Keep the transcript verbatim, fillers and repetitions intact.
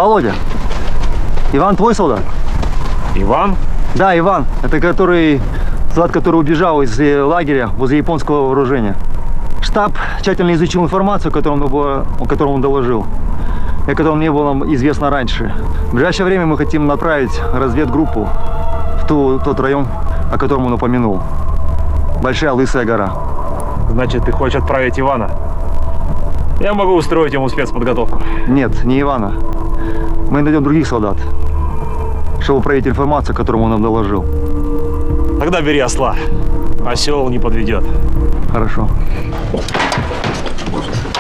Володя, Иван твой солдат? Иван? Да, Иван. Это который, солдат, который убежал из лагеря возле японского вооружения. Штаб тщательно изучил информацию, которую он, о которой он доложил, и о котором не было нам известно раньше. В ближайшее время мы хотим направить разведгруппу в ту, тот район, о котором он упомянул. Большая Лысая гора. Значит, ты хочешь отправить Ивана? Я могу устроить ему спецподготовку. Нет, не Ивана. Мы найдем других солдат, чтобы проверить информацию, которую он нам доложил. Тогда бери осла. Осел не подведет. Хорошо.